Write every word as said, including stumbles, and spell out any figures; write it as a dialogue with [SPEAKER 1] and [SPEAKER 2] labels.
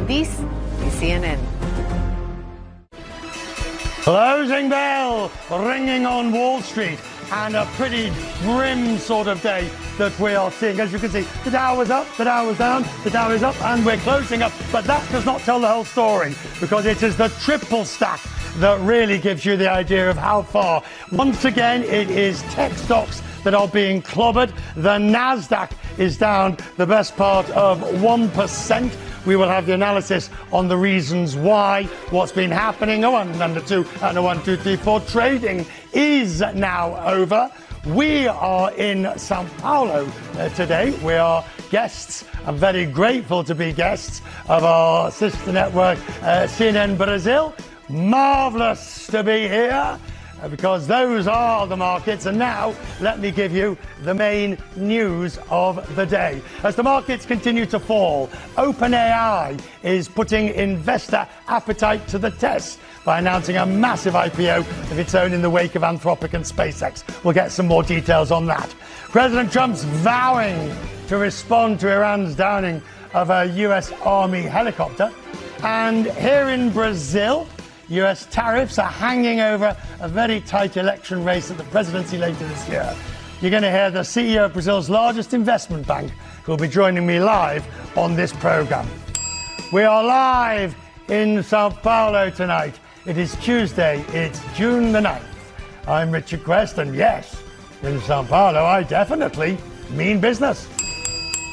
[SPEAKER 1] This is C N N.
[SPEAKER 2] Closing bell ringing on Wall Street, and a pretty grim sort of day that we are seeing. As you can see, the Dow was up, the Dow was down, the Dow is up, and we're closing up. But that does not tell the whole story, because it is the triple stack that really gives you the idea of how far. Once again, it is tech stocks that are being clobbered. The Nasdaq is down the best part of one percent. We will have the analysis on the reasons why, what's been happening. A one and a two and a one, two, three, four. Trading is now over. We are in Sao Paulo uh, today. We are guests. I'm very grateful to be guests of our sister network, uh, C N N Brazil. Marvellous to be here, uh, because those are the markets. And now let me give you the main news of the day. As the markets continue to fall, OpenAI is putting investor appetite to the test by announcing a massive I P O of its own in the wake of Anthropic and SpaceX. We'll get some more details on that. President Trump's vowing to respond to Iran's downing of a U S Army helicopter. And here in Brazil, U S tariffs are hanging over a very tight election race at the presidency later this year. You're going to hear the C E O of Brazil's largest investment bank, who will be joining me live on this program. We are live in Sao Paulo tonight. It is Tuesday, it's June the ninth. I'm Richard Quest, and yes, in Sao Paulo, I definitely mean business.